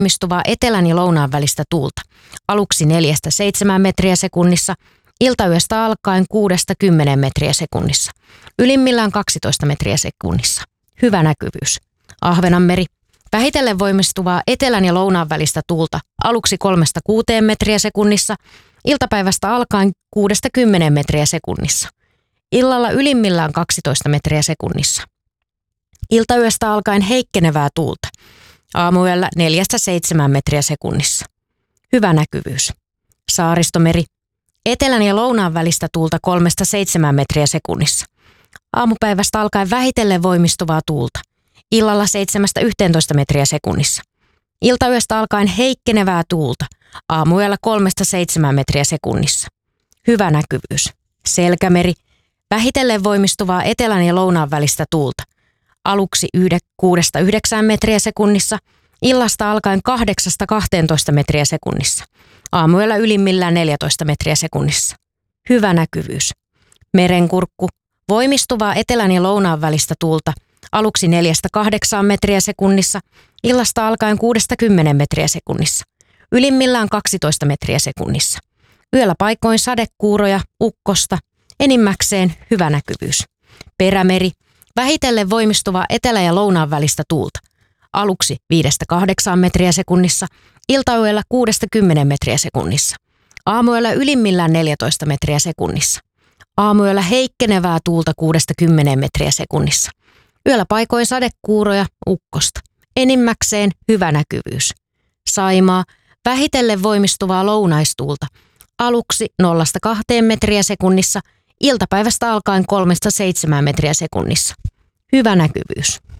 voimistuvaa etelän ja lounaan välistä tuulta. Aluksi 4-7 metriä sekunnissa, iltayöstä alkaen 6-10 metriä sekunnissa. Ylimmillään 12 metriä sekunnissa. Hyvä näkyvyys. Ahvenanmeri. Vähitellen voimistuvaa etelän ja lounaan välistä tuulta. Aluksi 3-6 metriä sekunnissa, iltapäivästä alkaen 6-10 metriä sekunnissa. Illalla ylimmillään 12 metriä sekunnissa. Iltayöstä alkaen heikkenevää tuulta. Aamuyöllä 4-7 metriä sekunnissa. Hyvä näkyvyys. Saaristomeri. Etelän ja lounaan välistä tuulta 3-7 metriä sekunnissa. Aamupäivästä alkaen vähitellen voimistuvaa tuulta. Illalla 7-11 metriä sekunnissa. Iltayöstä alkaen heikkenevää tuulta. Aamuyöllä 3-7 metriä sekunnissa. Hyvä näkyvyys. Selkämeri. Vähitellen voimistuvaa etelän ja lounaan välistä tuulta. Aluksi 6-9 metriä sekunnissa. Illasta alkaen 8-12 metriä sekunnissa. Aamuyöllä ylimmillään 14 metriä sekunnissa. Hyvä näkyvyys. Merenkurkku. Voimistuvaa etelän ja lounaan välistä tuulta. Aluksi 4-8 metriä sekunnissa. Illasta alkaen 6-10 metriä sekunnissa. Ylimmillään 12 metriä sekunnissa. Yöllä paikoin sadekuuroja, ukkosta. Enimmäkseen hyvä näkyvyys. Perämeri. Vähitellen voimistuvaa etelä- ja lounaan välistä tuulta. Aluksi 5-8 metriä sekunnissa, iltayöllä 6-10 metriä sekunnissa. Aamuyöllä ylimmillään 14 metriä sekunnissa. Aamuyöllä heikkenevää tuulta 6-10 metriä sekunnissa. Yöllä paikoin sadekuuroja, ukkosta. Enimmäkseen hyvä näkyvyys. Saimaa. Vähitellen voimistuvaa lounaistuulta. Aluksi 0-2 metriä sekunnissa, iltapäivästä alkaen 3-7 metriä sekunnissa. Hyvä näkyvyys.